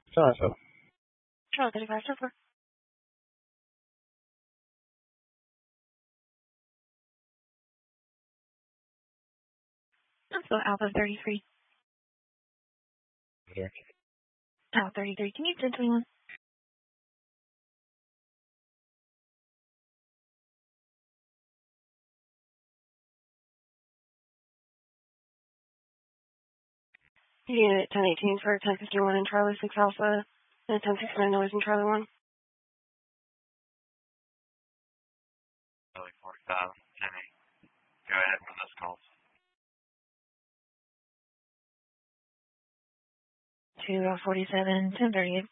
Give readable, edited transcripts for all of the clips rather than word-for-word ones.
So. Charlotte 35 so far. Let's go Alpha 33. Here. Alpha 33, can you 1021? Unit 1018 for 1051 in Charlie 6 Alpha, and 1069 noise in Charlie 1. Charlie 45, 10-8. Go ahead with those calls. 247, 1038.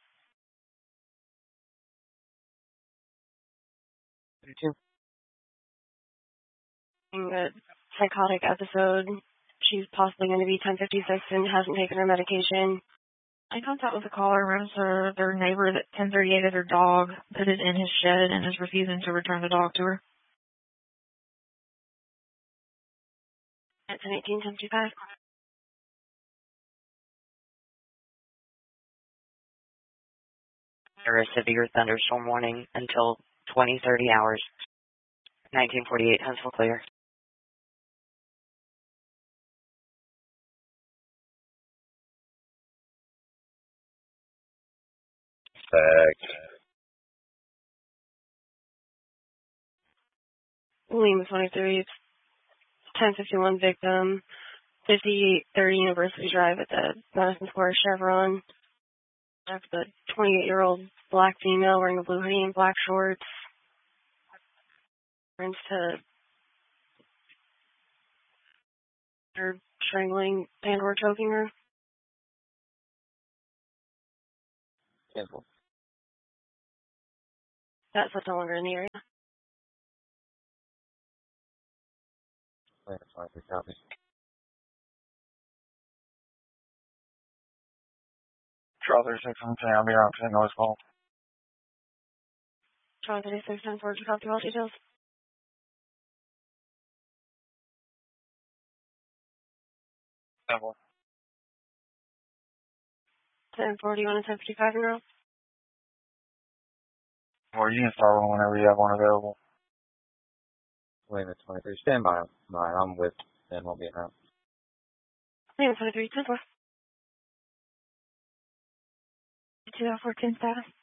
32. A psychotic episode. She's possibly going to be 1056 and hasn't taken her medication. I contact with the caller, wrote their neighbor that 1038 is her dog, put it in his shed and is refusing to return the dog to her. At 1018, 1025. There is severe thunderstorm warning until 20-30 hours. 1948, Huntsville clear. Fact. Lima 23, 1051 victim, 5830 University Drive at the Madison Square Chevron. That's the 28-year-old black female wearing a blue hoodie and black shorts. Turns to her strangling and/or choking her. Simple. That's what's no longer in the area. That's fine. Copy. Charlie 36, I'll be around 10 noise call. Charlie 36, 10 forward to copy all details. Simple. 1041 and 1055 in a row. Or you can start one whenever you have one available. Lima 23, stand by. I'm with Ben, won't be around. Lima 23, 10 4. 2 out 14 status.